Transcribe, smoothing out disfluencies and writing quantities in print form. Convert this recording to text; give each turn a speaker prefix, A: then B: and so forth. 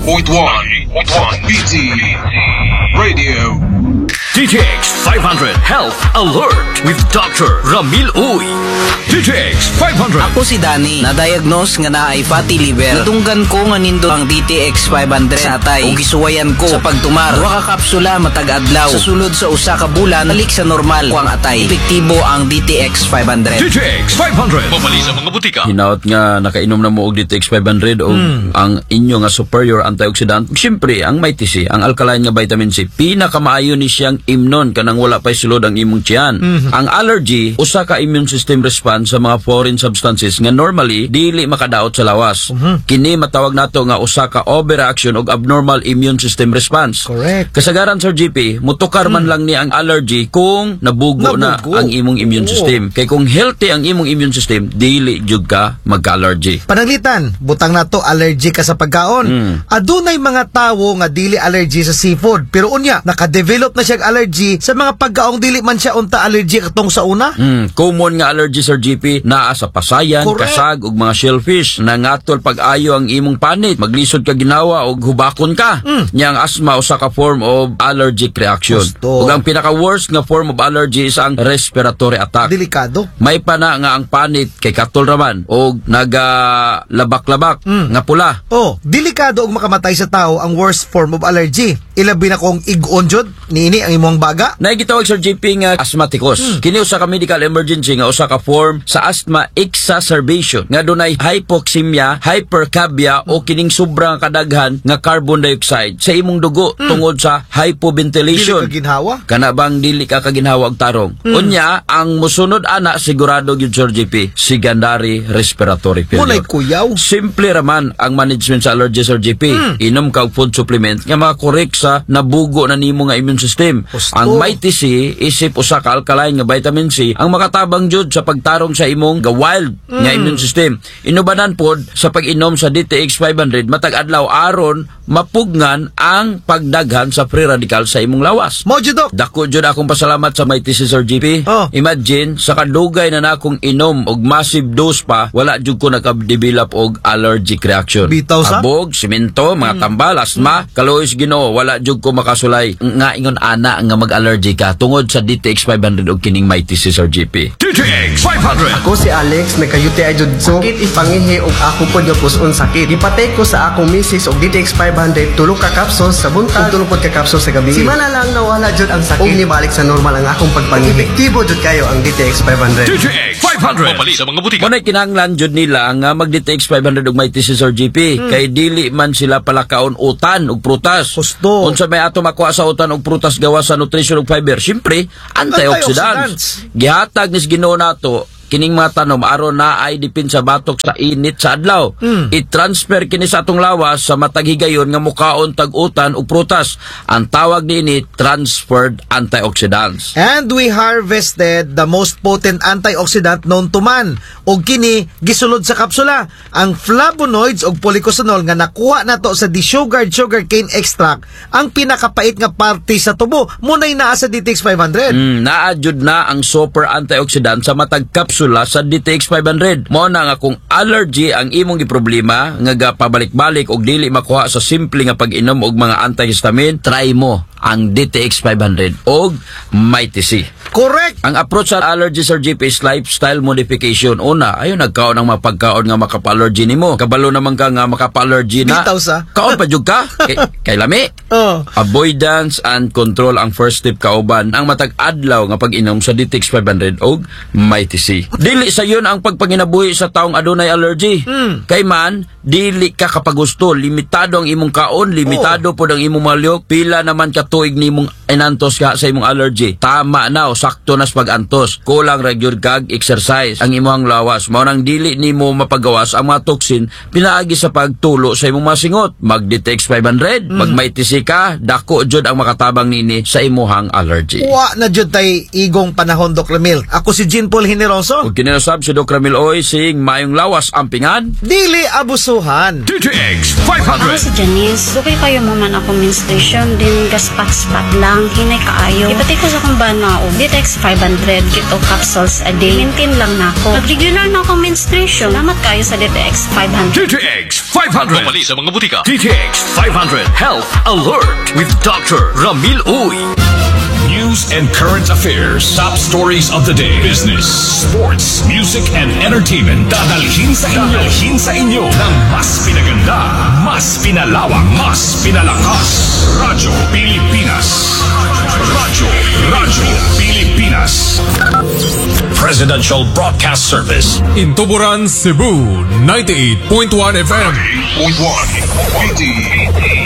A: 98.1 BT Radio.
B: DTX 500 Health Alert with Dr. Ramil Uy. DTX 500.
C: Ako si Danny, na-diagnose nga na ay fatty liver. Natunggan ko nga nindo ang DTX 500 sa atay. Ug gisuwayan ko sa pagtumar. Duha ka kapsula matag adlaw. Sa sulod sa usa ka bulan, balik sa normal ko ang atay. Epektibo ang DTX 500.
B: DTX 500. Mabali sa mga butika.
D: Hinaot nga nakainom na mo og DTX 500 o ang inyo nga superior antioxidant. Siyempre, ang Mighty ang alkaline nga vitamin C, pinakamaayo ni siyang imnon kanang wala pa sulod ang imong tiyan. Ang allergy, usa ka immune system response sa mga foreign substances nga normally dili makadaot sa lawas. Kini matawag nato nga usa ka overreaction og abnormal immune system response.
E: Correct.
D: Kasagaran Sir GP, mutukar man lang ni ang allergy kung nabugo na ang imong immune system. Kay kung healthy ang imong immune system, dili jud ka magka-allergy.
E: Pananglitan, butang na to allergy ka sa pagkaon. Adunay mga tawo nga dili allergy sa seafood, pero unya naka-develop na siya allergy sa mga pagkaong dili man siya unta allergy katong sa una.
D: Common nga allergy Sir GP naa sa pasayan,
E: Correct.
D: kasag ug mga shellfish. Nangatol pag-ayo ang imong panit, maglisod ka ginawa og hubakon ka. Nya ang asthma usa ka form of allergic reaction.
E: Gusto.
D: Ug ang pinaka-worst nga form of allergy is ang respiratory attack.
E: Delikado.
D: May pa na nga ang panit kay katol raman og nagalabak-labak nga pula.
E: Oh, delikado og makamatay sa tao ang worst form of allergy. Ilabi na kong ig-on jud niini ang imong baga.
D: Naigitawag Sir JP nga asthmaticus. Kini usa ka medical emergency nga usa ka form sa asthma exacerbation nga dunay hypoxemia, hypercapnia o kining sobrang kadaghan nga carbon dioxide sa imong dugo tungod sa hypoventilation.
E: Dili ka ginhawa.
D: Kana bang dili ka kaginhawa og tarong? Unya, ang musunod ana sigurado gyud Sir JP, secondary respiratory
E: Mulay
D: failure.
E: kuyaw.
D: Simple raman ang management sa allergy Sir JP. Inom ka og food supplement nga makakorek sa nabugo na nimo nga immune system.
E: Gusto.
D: Ang Mighty C isip usa ka alkaline nga vitamin C ang makatabang jud sa pagtarong sa imong wild nga immune system. Inubanan pod sa pag-inom sa DTX 500 matag adlaw aron mapugnan ang pagdaghan sa free radical sa imong lawas.
E: Mo jud dok.
D: Dako jud akong pasalamat sa Mighty C Sir GP.
E: Oh.
D: Imagine sa kadugay na nakong inom og massive dose pa, wala jud ko naka-develop og allergic reaction.
E: Bitaw sa?
D: Abog, simento, mga tambal, asma, kalois Ginoo, wala jud ko makasulay. Nga ingon ana nga mag-allergy ka tungod sa DTX 500 og kining Mighty C Sir GP.
B: DTX 500.
F: Ako si Alex, nagka-UTI jud sakit ipangihi og ako pod nga puson sakit. Ipatay ko sa akong misis og DTX 500 tulong ka capsules sa buntag, tulong pod ka capsules sa gabi. Si mana lang nawala jud ang sakit. Og nibalik sa normal ang akong pagpangihi. Epektibo jud kayo ang DTX 500.
B: DTX 500. Mabali sa mga butika.
D: Muna kinahanglan jud nila nga mag-DTX 500 og Mighty C Sir GP kay dili man sila palakaon utan og prutas.
E: Gusto.
D: Unsa may ato makuha sa utan og prutas gawas sa nutrition ug fiber? Syempre, antioxidants. Gihatag ni Ginoo nato kining mga tanom aron na ay dipin sa batok sa init sa adlaw. I-transfer kini sa atong lawas sa matag higayon nga mukaon tag-utan ug prutas. Ang tawag niini transferred antioxidants.
E: And we harvested the most potent antioxidant known to man. Og kini gisulod sa kapsula, ang flavonoids og polycosanol nga nakuha nato sa desugared sugarcane extract, ang pinakapait nga parte sa tubo. Munay naa sa DTX 500.
D: Naadjud na ang super antioxidant sa matag kapsula sa DTX 500. Mao na nga kung allergy ang imong giproblema nga gapabalik-balik og dili makuha sa simple nga pag-inom og mga antihistamine, try mo ang DTX 500 og Mighty C.
E: Correct.
D: Ang approach sa allergy Sir GP is lifestyle modification. Una, ayo nagkaon ang mga pagkaon nga makapa-allergy nimo. Kabalo naman ka nga makapa-allergy na.
E: Bitaw sa.
D: Kaon pa jud ka? Kay lami.
E: Oh.
D: Avoidance and control ang first step kauban ang matag adlaw nga pag-inom sa DTX 500 og Mighty C. Dili sa yun ang pagpanginabuhi sa taong adunay allergy. Kay man, dili ka kapagusto. Limitado ang imong kaon, limitado pod ang imong malyok. Pila naman ka tuig nimong inantos ka sa imong allergy. Tama na o sakto nas pag-antos. Kulang ra gyud kag exercise ang imong lawas. Mao nang dili nimo mapagawas ang mga toxin pinaagi sa pagtulo sa imong masingot. Mag-DTX 500, mag Mighty C ka, dako jud ang makatabang nini sa imong allergy.
E: Wa na jud tay igong panahon Dok Ramil. Ako si Jean Paul Generoso.
D: Ug kinasab si Dr. Ramil Oy sing mayong lawas ampingan.
E: Dili abusuhan.
B: DTX
G: Ako
B: 500.
G: si Janice. Dugay kayo mo man ako menstruation din gaspat-spat lang. Hinay kaayo. Ipatay ko sa kong banao. DTX 500 kito capsules a day. Maintain lang na ako. Pag regular na ako menstruation, salamat kayo sa DTX 500.
B: DTX 500.
H: Mamali sa mga butika.
B: DTX 500 Health Alert with Dr. Ramil Uy.
I: News and current affairs. Top stories of the day. Business, sports, music, and entertainment. Dadalhin sa inyo ng mas pinaganda, mas pinalawak, mas pinalakas. Radyo Pilipinas. Radyo Pilipinas. Presidential Broadcast Service.
J: In Tuburan, Cebu, 98.1 FM.
A: 98.1 BT